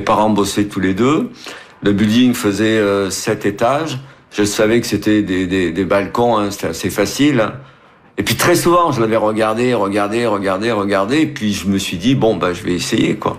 parents bossaient tous les deux. Le building faisait 7 étages. Je savais que c'était des balcons, hein, c'était assez facile. Et puis très souvent, je l'avais regardé, et puis je me suis dit, bon, je vais essayer, quoi.